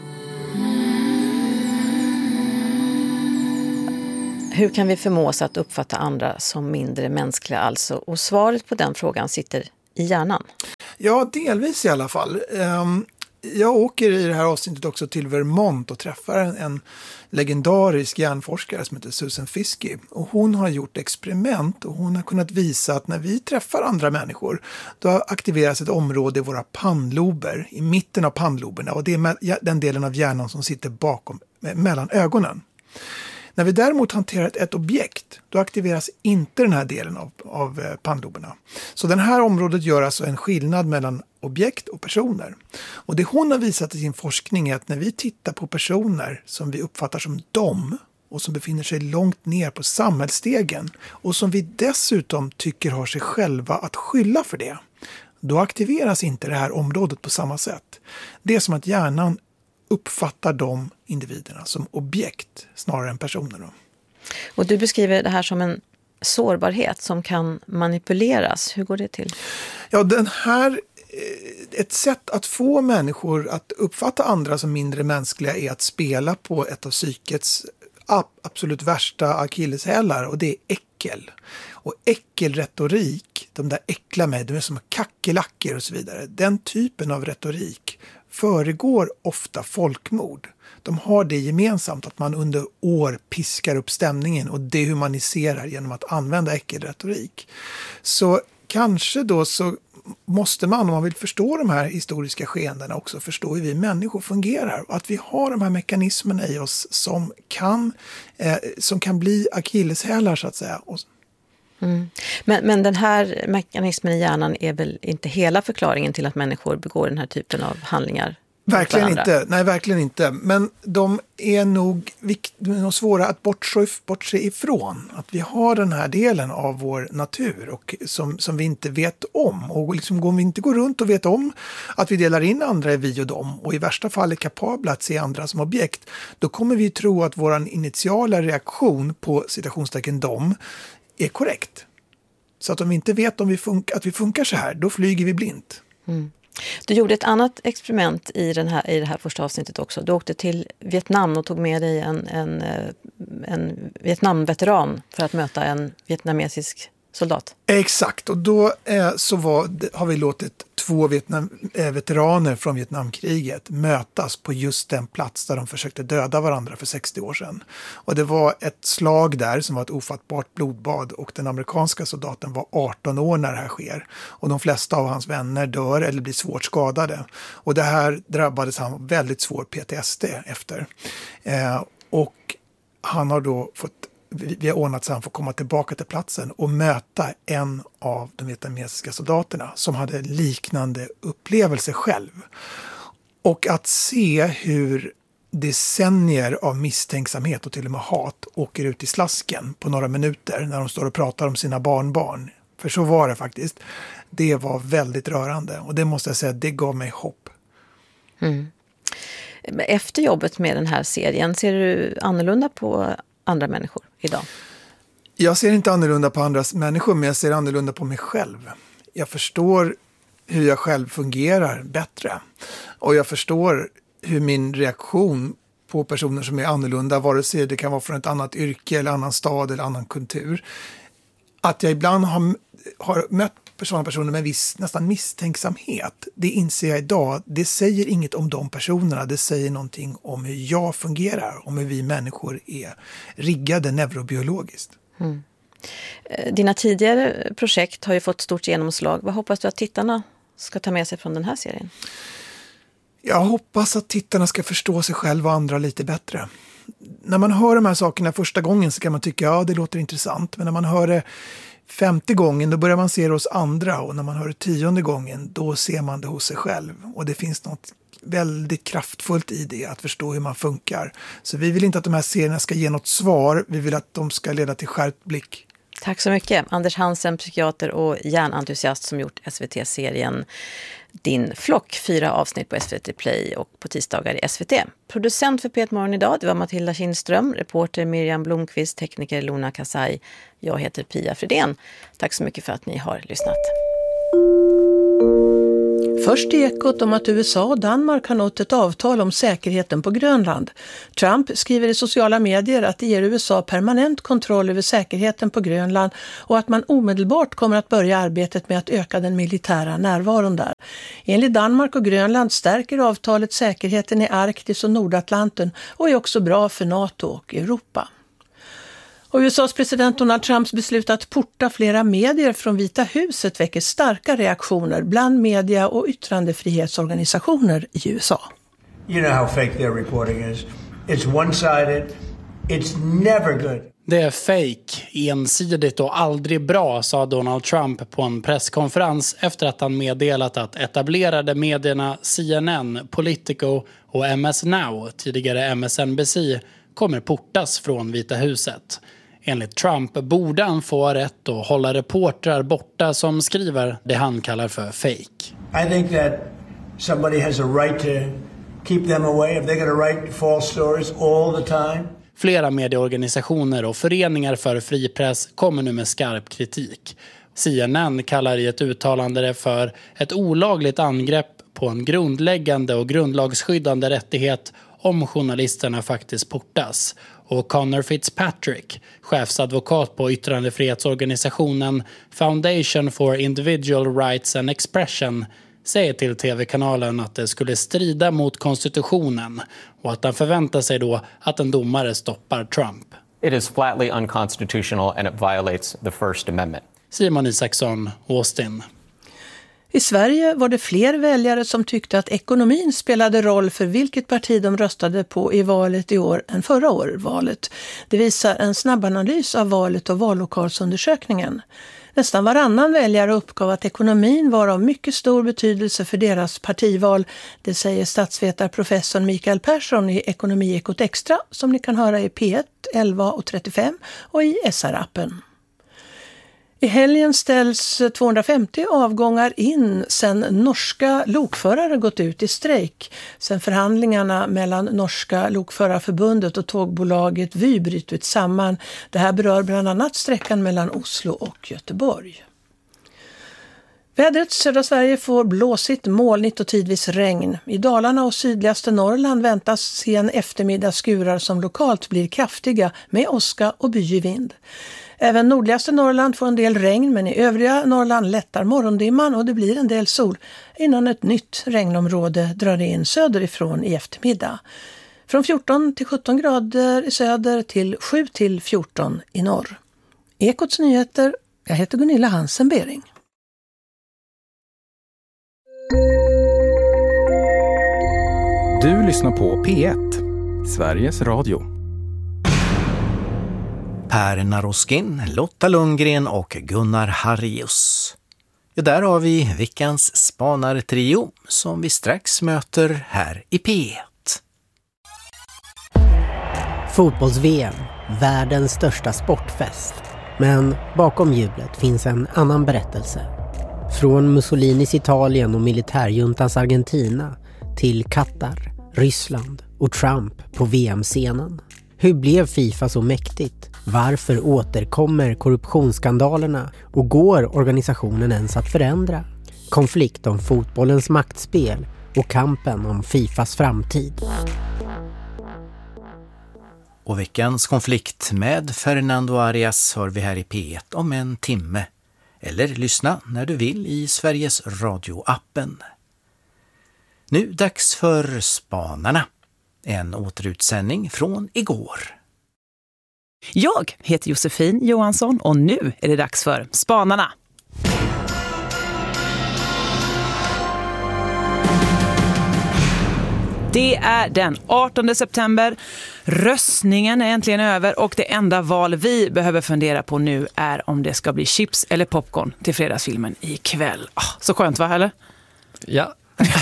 Hur kan vi förmås att uppfatta andra som mindre mänskliga alltså? Och svaret på den frågan sitter i hjärnan. Ja, delvis i alla fall. Jag åker i det här avsnittet också till Vermont och träffar en legendarisk hjärnforskare som heter Susan Fiske. Och hon har gjort experiment och hon har kunnat visa att när vi träffar andra människor då aktiveras ett område i våra pannlober, i mitten av pannloberna. Och det är den delen av hjärnan som sitter bakom, mellan ögonen. När vi däremot hanterar ett objekt, då aktiveras inte den här delen av pannloberna. Så det här området gör alltså en skillnad mellan objekt och personer. Och det hon har visat i sin forskning är att när vi tittar på personer som vi uppfattar som dem och som befinner sig långt ner på samhällsstegen och som vi dessutom tycker har sig själva att skylla för det, då aktiveras inte det här området på samma sätt. Det är som att hjärnan uppfattar de individerna som objekt snarare än personer. Då. Och du beskriver det här som en sårbarhet som kan manipuleras. Hur går det till? Ja, ett sätt att få människor att uppfatta andra som mindre mänskliga är att spela på ett av psykets absolut värsta akilleshälar, och det är äckel. Och äckelretorik, de där äckla mig, de är som kackelacker och så vidare. Den typen av retorik föregår ofta folkmord. De har det gemensamt att man under år piskar upp stämningen och dehumaniserar genom att använda äckelretorik. Så kanske då så måste man, om man vill förstå de här historiska skeendena, också förstå hur vi människor fungerar. Att vi har de här mekanismerna i oss som kan bli akilleshälar så att säga. Mm. Men den här mekanismen i hjärnan är väl inte hela förklaringen till att människor begår den här typen av handlingar? Verkligen inte. Nej, verkligen inte. Men de är nog svåra att bortse ifrån. Att vi har den här delen av vår natur och som vi inte vet om. Och liksom om vi inte går runt och vet om att vi delar in andra i vi och dem och i värsta fall är kapabla att se andra som objekt, då kommer vi tro att vår initiala reaktion på citationstecken dem är korrekt. Så att om vi inte vet att vi funkar så här, då flyger vi blint. Mm. Du gjorde ett annat experiment i det här första avsnittet också. Du åkte till Vietnam och tog med dig en Vietnamveteran för att möta en vietnamesisk soldat. Exakt, och då har vi låtit 2 veteraner från Vietnamkriget mötas på just den plats där de försökte döda varandra för 60 år sedan. Och det var ett slag där som var ett ofattbart blodbad och den amerikanska soldaten var 18 år när det här sker. Och de flesta av hans vänner dör eller blir svårt skadade. Och det här drabbades han väldigt svår PTSD efter. Och han har då vi har ordnat så att han får komma tillbaka till platsen och möta en av de vietnamesiska soldaterna som hade liknande upplevelse själv. Och att se hur decennier av misstänksamhet och till och med hat åker ut i slasken på några minuter när de står och pratar om sina barnbarn. För så var det faktiskt. Det var väldigt rörande och det måste jag säga, det gav mig hopp. Mm. Efter jobbet med den här serien, ser du annorlunda på andra människor idag? Jag ser inte annorlunda på andra människor, men jag ser annorlunda på mig själv. Jag förstår hur jag själv fungerar bättre. Och jag förstår hur min reaktion på personer som är annorlunda, vare sig det kan vara från ett annat yrke eller annan stad eller annan kultur. Att jag ibland har mött personer med viss nästan misstänksamhet, det inser jag idag. Det säger inget om de personerna, det säger någonting om hur jag fungerar, om hur vi människor är riggade neurobiologiskt. Mm. Dina tidigare projekt har ju fått stort genomslag. Vad hoppas du att tittarna ska ta med sig från den här serien? Jag hoppas att tittarna ska förstå sig själva och andra lite bättre. när man hör de här sakerna första gången så kan man tycka ja, det låter intressant. Men när man hör det 50 gången då börjar man se det hos andra. Och när man hör det 10:e gången då ser man det hos sig själv. Och det finns något väldigt kraftfullt i det, att förstå hur man funkar. Så vi vill inte att de här serierna ska ge något svar. Vi vill att de ska leda till skärpt blick. Tack så mycket. Anders Hansen, psykiater och hjärnentusiast som gjort SVT-serien Din flock. 4 avsnitt på SVT Play och på tisdagar i SVT. Producent för P1 Morgon idag, det var Matilda Kindström, reporter Miriam Blomqvist, tekniker Lona Kasai. Jag heter Pia Fredén. Tack så mycket för att ni har lyssnat. Först i Ekot om att USA och Danmark har nått ett avtal om säkerheten på Grönland. Trump skriver i sociala medier att det ger USA permanent kontroll över säkerheten på Grönland och att man omedelbart kommer att börja arbetet med att öka den militära närvaron där. Enligt Danmark och Grönland stärker avtalet säkerheten i Arktis och Nordatlanten och är också bra för NATO och Europa. Och USAs president Donald Trumps beslut att porta flera medier från Vita huset väcker starka reaktioner bland media- och yttrandefrihetsorganisationer i USA. You know how fake their reporting is. It's one-sided. It's never good. Det är fake, ensidigt och aldrig bra, sa Donald Trump på en presskonferens efter att han meddelat att etablerade medierna CNN, Politico och MS Now, tidigare MSNBC, kommer portas från Vita huset. Enligt Trump borde han få rätt att hålla reportrar borta som skriver det han kallar för fake. I think that somebody has a right to keep them away if they're going to write false stories all the time. Flera medieorganisationer och föreningar för fri press kommer nu med skarp kritik. CNN kallar i ett uttalande det för ett olagligt angrepp på en grundläggande och grundlagsskyddande rättighet om journalisterna faktiskt portas. Och Connor Fitzpatrick, chefsadvokat på yttrandefrihetsorganisationen Foundation for Individual Rights and Expression, säger till tv-kanalen att det skulle strida mot konstitutionen och att han förväntar sig då att en domare stoppar Trump. It is flatly unconstitutional and it violates the First Amendment. Simon Isaksson, Austin. I Sverige var det fler väljare som tyckte att ekonomin spelade roll för vilket parti de röstade på i valet i år än förra året. Det visar en snabbanalys av valet och vallokalsundersökningen. Nästan varannan väljare uppgav att ekonomin var av mycket stor betydelse för deras partival. Det säger statsvetarprofessorn Mikael Persson i Ekonomiekot Extra som ni kan höra i P1, 11:35 och i SR-appen. I helgen ställs 250 avgångar in sedan norska lokförare gått ut i strejk. Sen förhandlingarna mellan Norska lokförarförbundet och tågbolaget Vy brutit samman. Det här berör bland annat sträckan mellan Oslo och Göteborg. Vädret södra Sverige får blåsigt, molnigt och tidvis regn. I Dalarna och sydligaste Norrland väntas sen eftermiddag skurar som lokalt blir kraftiga med åska och byig vind. Även nordligaste Norrland får en del regn, men i övriga Norrland lättar morgondimman och det blir en del sol innan ett nytt regnområde drar in söderifrån i eftermiddag. Från 14 till 17 grader i söder till 7 till 14 i norr. Ekots nyheter, jag heter Gunilla Hansen-Bering. Du lyssnar på P1, Sveriges Radio. Per Naroskin, Lotta Lundgren och Gunnar Harrius. Ja, där har vi veckans spanartrio som vi strax möter här i P1. Fotbolls-VM, världens största sportfest. Men bakom jublet finns en annan berättelse. Från Mussolinis Italien och militärjuntans Argentina till Qatar, Ryssland och Trump på VM-scenen. Hur blev FIFA så mäktigt? Varför återkommer korruptionsskandalerna och går organisationen ens att förändra? Konflikt om fotbollens maktspel och kampen om FIFAs framtid. Och veckans konflikt med Fernando Arias hör vi här i P1 om en timme. Eller lyssna när du vill i Sveriges Radio-appen. Nu dags för Spanarna. En återutsändning från igår. Jag heter Josefin Johansson och nu är det dags för Spanarna. Det är den 18 september. Röstningen är äntligen över och det enda val vi behöver fundera på nu är om det ska bli chips eller popcorn till fredagsfilmen ikväll. Så skönt, va, eller? Ja.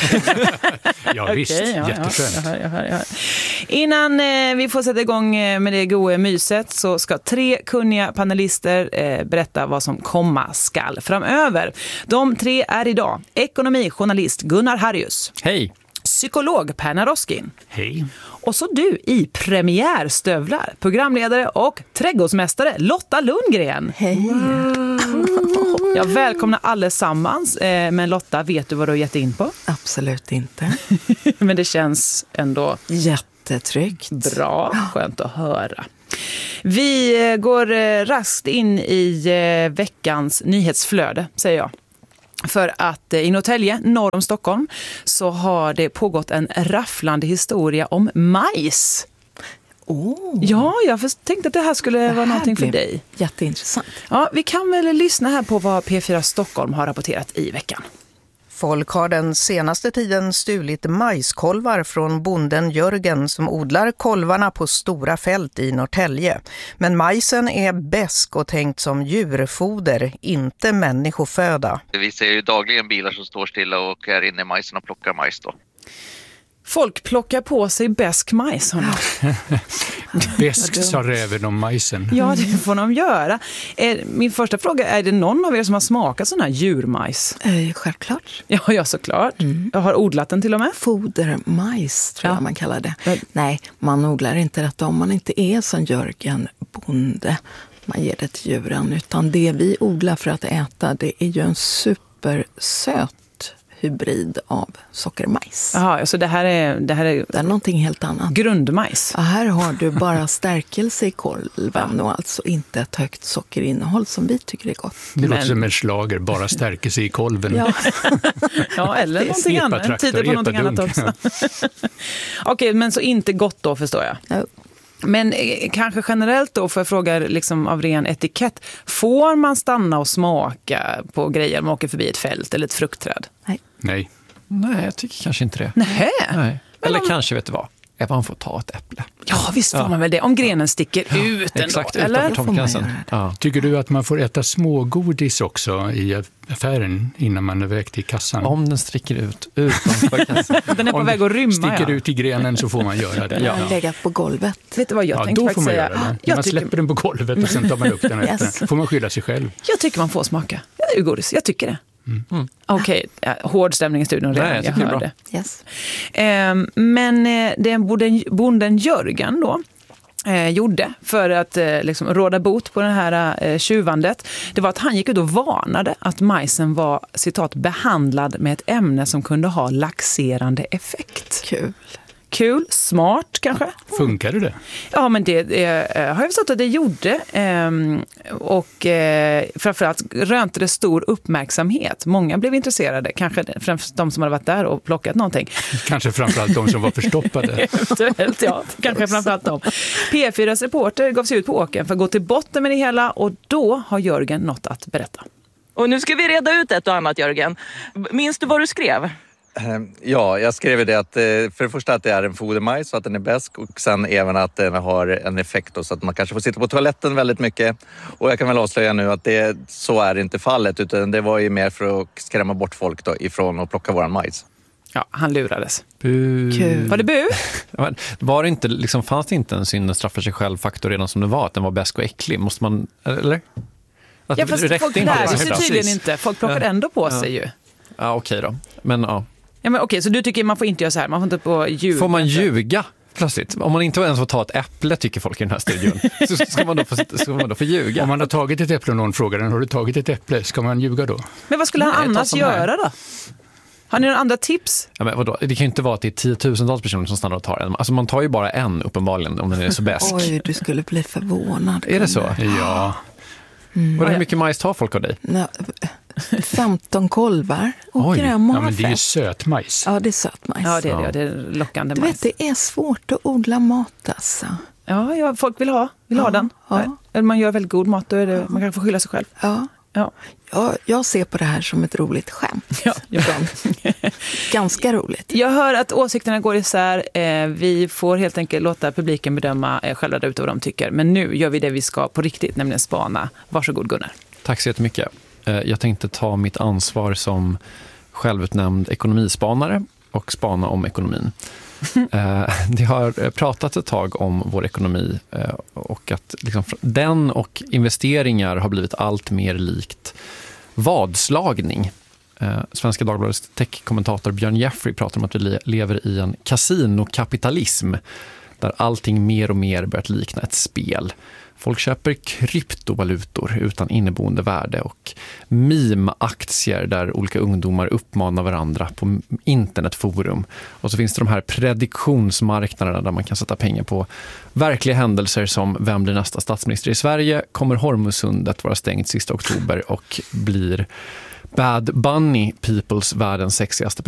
Ja, visst. Okay, jätteskönt. Jag hör. Innan vi får sätta igång med det goda myset så ska 3 kunniga panelister berätta vad som komma skall framöver. De 3 är idag ekonomijournalist Gunnar Harrius. Hej. Psykolog Perna Roskin. Hej. Och så du i premiärstövlar, programledare och trädgårdsmästare Lotta Lundgren. Hej. Wow. Jag välkomnar allesammans, men Lotta, vet du vad du har gett in på? Absolut inte. Men det känns ändå jättetryggt. Bra, skönt att höra. Vi går raskt in i veckans nyhetsflöde, säger jag. För att i Norrtälje, norr om Stockholm, så har det pågått en rafflande historia om majs. Ja, jag tänkte att det här skulle vara någonting för dig. Jätteintressant. Ja, vi kan väl lyssna här på vad P4 Stockholm har rapporterat i veckan. Folk har den senaste tiden stulit majskolvar från bonden Jörgen som odlar kolvarna på stora fält i Norrtälje. Men majsen är besk och tänkt som djurfoder, inte människoföda. Vi ser ju dagligen bilar som står stilla och är inne i majsen och plockar majs då. Folk plockar på sig besk majs. Besk sa räven om majsen. Ja, det får de göra. Min första fråga, är det någon av er som har smakat sån här djurmajs? Självklart. Ja, såklart. Jag har odlat den till och med. Fodermajs tror jag man kallar det. Nej, man odlar inte detta om man inte är som Jörgen bonde. Man ger det till djuren. Utan det vi odlar för att äta, det är ju en supersöt hybrid av sockermajs. Jaha, så det här är någonting helt annat. Grundmajs. Ja, här har du bara stärkelse i kolven och alltså inte ett högt sockerinnehåll som vi tycker är gott. Det låter som en slager, bara stärkelse i kolven. Ja, ja eller någonting annat. Tider på någonting annat också. Okej, men så inte gott då, förstår jag. Ja. Men kanske generellt då, får jag fråga liksom av ren etikett, får man stanna och smaka på grejer om man åker förbi ett fält eller ett fruktträd? Nej. Nej, jag tycker kanske inte det. Nej. Eller kanske, vet du vad? Man får ta ett äpple. Ja, visst får man väl det. Om grenen sticker ut ändå, exakt, eller? Ja. Tycker du att man får äta smågodis också i affären innan man är väg till kassan? Om den sticker ut utanför kassan. Den är på väg att rymma. Sticker ut i grenen så får man göra det. Den har legat på golvet. Vet du vad jag tänkte då faktiskt får man säga? Göra det. Man släpper den på golvet och sen tar man upp den efter. Får man skylla sig själv. Jag tycker man får smaka. Godis, jag tycker det. Okej, hård stämning i studion redan. Nej, jag hör det. Yes. Men den bonden Jörgen då gjorde för att liksom råda bot på det här tjuvandet, det var att han gick ut och varnade att majsen var, citat, behandlad med ett ämne som kunde ha laxerande effekt. Kul, smart kanske. Funkar det? Ja, men det har jag förstått att det gjorde. Och framförallt rönte det stor uppmärksamhet. Många blev intresserade, kanske främst de som hade varit där och plockat någonting. Kanske framförallt de som var förstoppade. Eventuellt, ja. Kanske framförallt de. P4s reporter gav sig ut på åken för att gå till botten med det hela och då har Jörgen något att berätta. Och nu ska vi reda ut ett och annat, Jörgen. Minns du vad du skrev? Ja, jag skrev det att för det första att det är en fodermajs så att den är besk och sen även att den har en effekt då, så att man kanske får sitta på toaletten väldigt mycket. Och jag kan väl avslöja nu att så är inte fallet, utan det var ju mer för att skrämma bort folk då ifrån att plocka våran majs. Ja, han lurades. Kul. Var det bu? Var det inte, liksom, fanns det inte en synd straffar sig själv-faktor redan som det var, att den var besk och äcklig? Måste man, eller? Ja, fast folk lärde sig tydligen inte. Folk plockade ändå på sig ju. Ja, okej då. Men ja. Ja, men okej, så du tycker man får inte göra så här? Man får inte på ljuga? Får man ljuga plötsligt? Om man inte ens får ta ett äpple, tycker folk i den här studion, så ska man då få ljuga. Om man har tagit ett äpple och någon frågar den, har du tagit ett äpple? Ska man ljuga då? Men vad skulle han annars göra då? Har ni några andra tips? Ja, men vadå? Det kan ju inte vara att det är 10,000-tals personer som stannar och tar en. Alltså man tar ju bara en uppenbarligen om den är så bäsk. Oj, du skulle bli förvånad. Är det så? Ja. Och hur mycket majs tar folk av dig? 15 kolvar och gräm och ja, men det är ju sötmajs. Ja, det är sötmajs. Ja, det är det är lockande majs. Du vet, det är svårt att odla mat alltså. Ja, folk vill ha den. Ja. Eller man gör väldigt god mat, då är det, man kan få skylla sig själv. Ja. Jag ser på det här som ett roligt skämt. Ja, Ganska roligt. Jag hör att åsikterna går isär. Vi får helt enkelt låta publiken bedöma själva där ute vad de tycker. Men nu gör vi det vi ska på riktigt, nämligen spana. Varsågod Gunnar. Tack så jättemycket. Jag tänkte ta mitt ansvar som självutnämnd ekonomispanare och spana om ekonomin. Det har pratat ett tag om vår ekonomi och att liksom, den och investeringar har blivit allt mer likt vadslagning. Svenska Dagbladets tech-kommentator Björn Jeffrey pratar om att vi lever i en kasinokapitalism där allting mer och mer börjat likna ett spel. Folk köper kryptovalutor utan inneboende värde och meme-aktier där olika ungdomar uppmanar varandra på internetforum. Och så finns det de här prediktionsmarknaderna där man kan sätta pengar på verkliga händelser som vem blir nästa statsminister i Sverige, kommer Hormuzsundet vara stängt sista oktober och blir Bad Bunny Peoples världens sexigaste